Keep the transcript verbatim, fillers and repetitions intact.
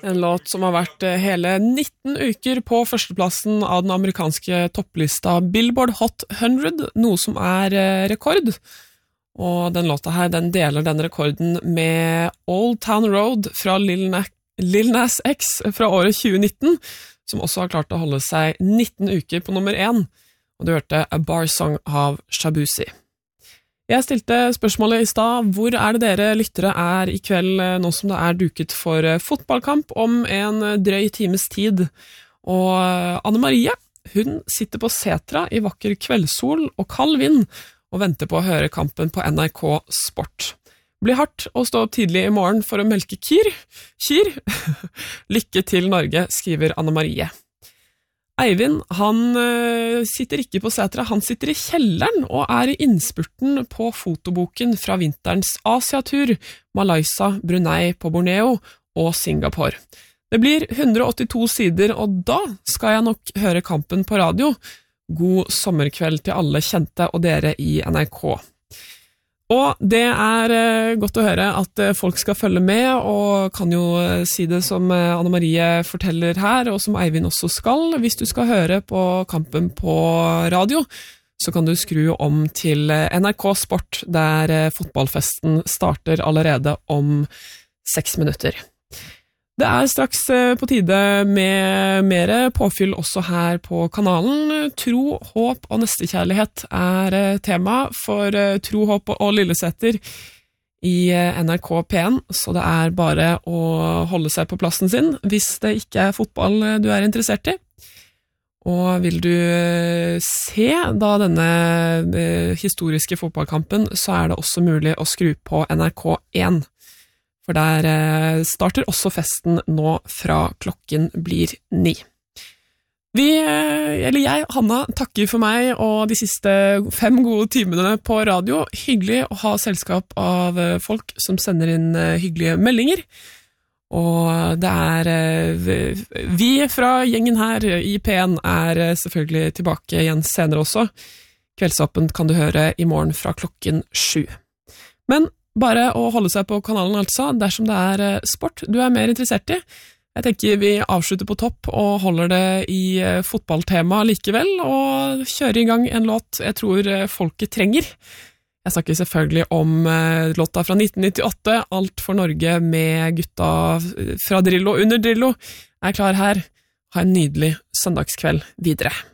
En låt som har vært hele nitten uker på førsteplassen av den amerikanske topplista Billboard Hot hundre, noe som er rekord. Og den låta her, den deler den rekorden med Old Town Road fra Lil Nas, Lil Nas X fra året tjue nitten, som også har klart å holde seg nitten uker på nummer én. Og du hørte A Bar Song av Shabuzi. Jeg stilte spørsmålet i stad, hvor er det dere lyttere er i kveld nå som det er duket for fotballkamp om en drøy times tid? Og Anne Marie, hun sitter på Setra i vakker kveldssol og kald vind og venter på å høre kampen på N R K Sport. Blir hardt å stå opp tidlig i morgen for å melke kyr. Kyr? Lykke til Norge, skriver Anne Marie. Eivind, han sitter ikke på Setra, han sitter i kjelleren og er i innspurten på fotoboken fra vinterens Asiatur, Malaysia, Brunei på Borneo og Singapore. Det blir hundre og åttito sider, og da skal jeg nok høre kampen på radio. God sommerkveld til alle kjente og dere i N R K. Og det er godt å høre at folk skal følge med, og kan jo si det som Anne Marie forteller her, og som Eivind også skal. Hvis du skal høre på kampen på radio, så kan du skru om til N R K Sport, der fotballfesten starter allerede om seks minutter. Det er straks på tide med mer påfyll også her på kanalen. Tro, håp og nestekjærlighet er tema for Tro, håp og Lilleseter i N R K P en, så det er bare å holde seg på plassen sin hvis det ikke er fotball du er interessert i. Og vil du se da denne historiske fotballkampen, så er det også mulig å skru på N R K én. For der starter også festen nå fra klokken blir ni. Vi, eller jeg, Hanna, takker for meg og de siste fem gode timene på radio. Hyggelig å ha selskap av folk som sender inn hyggelige meldinger. Og det er, vi fra gjengen her i P en er selvfølgelig tilbake igjen senere også. Kveldsåpent kan du høre i morgen fra klokken sju. Men bare å holde seg på kanalen altså, dersom det er sport du er mer interessert i. Jeg tenker vi avslutter på topp og holder det i fotballtema likevel, og kjører i gang en låt jeg tror folket trenger. Jeg snakker selvfølgelig om låta fra nitten nittiåtte, Alt for Norge med gutta fra Drillo under Drillo, er klar her. Ha en nydelig søndagskveld videre.